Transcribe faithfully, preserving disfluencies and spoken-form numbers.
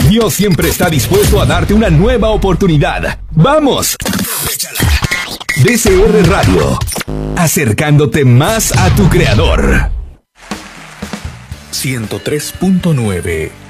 Dios siempre está dispuesto a darte una nueva oportunidad. ¡Vamos! D C R Radio, acercándote más a tu creador. ciento tres punto nueve